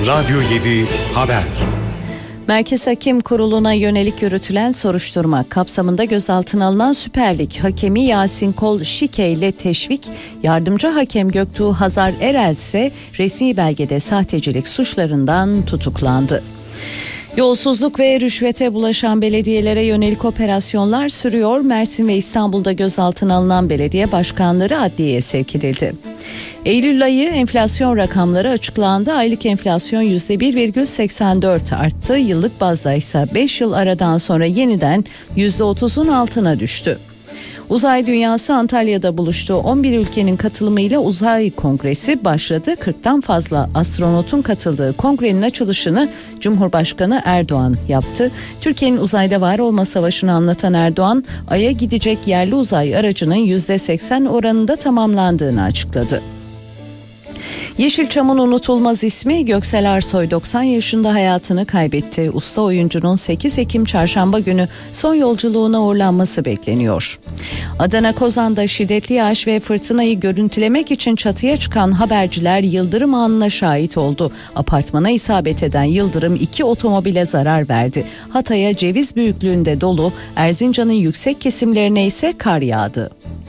Radyo 7 Haber. Merkez Hakem Kurulu'na yönelik yürütülen soruşturma kapsamında gözaltına alınan Süper Lig hakemi Yasin Kol şike ile teşvik, yardımcı hakem Göktuğ Hazar Erel ise resmi belgede sahtecilik suçlarından tutuklandı. Yolsuzluk ve rüşvete bulaşan belediyelere yönelik operasyonlar sürüyor. Mersin ve İstanbul'da gözaltına alınan belediye başkanları adliyeye sevk edildi. Eylül ayı enflasyon rakamları açıklandı. Aylık enflasyon %1,84 arttı. Yıllık bazda ise 5 yıl aradan sonra yeniden %30'un altına düştü. Uzay dünyası Antalya'da buluştu. 11 ülkenin katılımıyla uzay kongresi başladı. 40'tan fazla astronotun katıldığı kongrenin açılışını Cumhurbaşkanı Erdoğan yaptı. Türkiye'nin uzayda var olma savaşını anlatan Erdoğan, Ay'a gidecek yerli uzay aracının %80 oranında tamamlandığını açıkladı. Yeşilçam'ın unutulmaz ismi Göksel Arsoy 90 yaşında hayatını kaybetti. Usta oyuncunun 8 Ekim çarşamba günü son yolculuğuna uğurlanması bekleniyor. Adana Kozan'da şiddetli yağış ve fırtınayı görüntülemek için çatıya çıkan haberciler yıldırım anına şahit oldu. Apartmana isabet eden yıldırım 2 otomobile zarar verdi. Hatay'a ceviz büyüklüğünde dolu, Erzincan'ın yüksek kesimlerine ise kar yağdı.